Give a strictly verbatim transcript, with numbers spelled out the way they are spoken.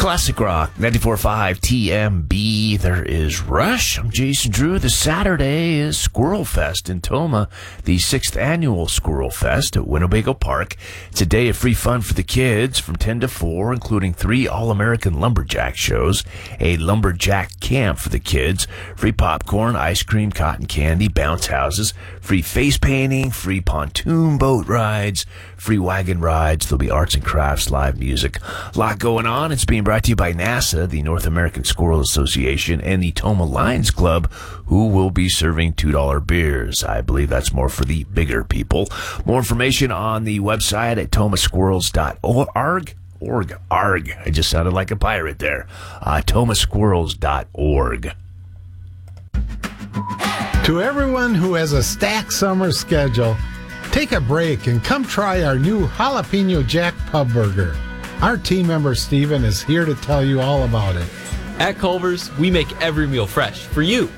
Classic Rock, ninety-four point five T M B. There is Rush. I'm Jason Drew. The Saturday is Squirrel Fest in Tomah, the sixth annual Squirrel Fest at Winnebago Park. It's a day of free fun for the kids from ten to four, including three All-American Lumberjack shows, a Lumberjack camp for the kids, free popcorn, ice cream, cotton candy, bounce houses, free face painting, free pontoon boat rides, free wagon rides. There'll be arts and crafts, live music. A lot going on. It's being brought to you by NASA, the North American Squirrel Association, and the Tomah Lions Club, who will be serving two dollar beers. I believe that's more for the bigger people. More information on the website at tomah squirrels dot org. Org. Arg. I just sounded like a pirate there. Uh, tomah squirrels dot org. To everyone who has a stacked summer schedule, take a break and come try our new Jalapeno Jack Pub Burger. Our team member Steven is here to tell you all about it. At Culver's, we make every meal fresh for you.